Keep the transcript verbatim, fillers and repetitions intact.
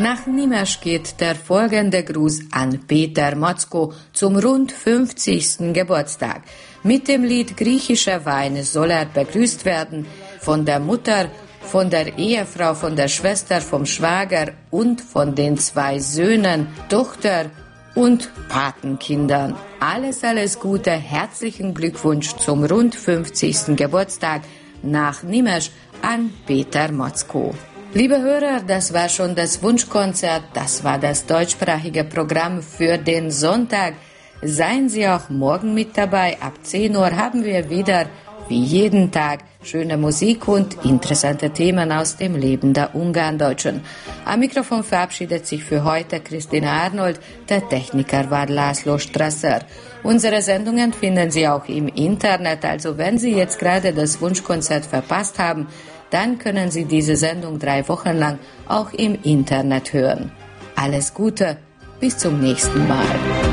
Nach Nimesch geht der folgende Gruß an Peter Motzko zum rund fünfzigsten Geburtstag. Mit dem Lied Griechischer Wein soll er begrüßt werden von der Mutter, von der Ehefrau, von der Schwester, vom Schwager und von den zwei Söhnen, Tochter und Patenkindern. Alles, alles Gute, herzlichen Glückwunsch zum rund fünfzigsten Geburtstag nach Nimesch an Peter Motzko. Liebe Hörer, das war schon das Wunschkonzert, das war das deutschsprachige Programm für den Sonntag. Seien Sie auch morgen mit dabei, ab zehn Uhr haben wir wieder, wie jeden Tag, schöne Musik und interessante Themen aus dem Leben der Ungarndeutschen. Am Mikrofon verabschiedet sich für heute Christina Arnold, der Techniker war László Strasser. Unsere Sendungen finden Sie auch im Internet, also wenn Sie jetzt gerade das Wunschkonzert verpasst haben, dann können Sie diese Sendung drei Wochen lang auch im Internet hören. Alles Gute, bis zum nächsten Mal.